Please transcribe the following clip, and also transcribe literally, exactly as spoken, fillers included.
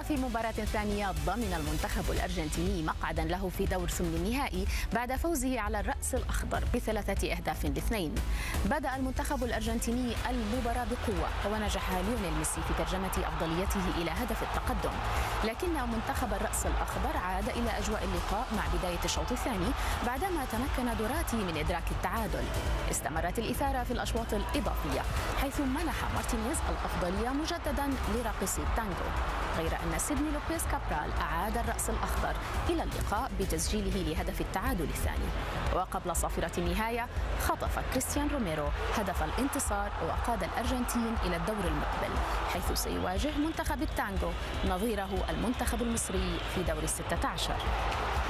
وفي مباراة ثانية ضمن المنتخب الأرجنتيني مقعدا له في دور ثمن النهائي بعد فوزه على الرأس الأخضر بثلاثة أهداف لاثنين. بدأ المنتخب الأرجنتيني المباراة بقوة ونجح ليونيل ميسي في ترجمة أفضليته إلى هدف التقدم، لكن منتخب الرأس الأخضر عاد إلى أجواء اللقاء مع بداية الشوط الثاني بعدما تمكن دوراتي من إدراك التعادل. استمرت الإثارة في الأشواط الإضافية حيث منح مارتينيز الأفضلية مجددا لراقصي التانجو، غير أن سيدني لوبيز كابرال أعاد الرأس الأخضر إلى اللقاء بتسجيله لهدف التعادل الثاني. وقبل صافرة النهاية خطف كريستيان روميرو هدف الانتصار وقاد الأرجنتين إلى الدور المقبل، حيث سيواجه منتخب التانجو نظيره المنتخب المصري في دور الستة عشر.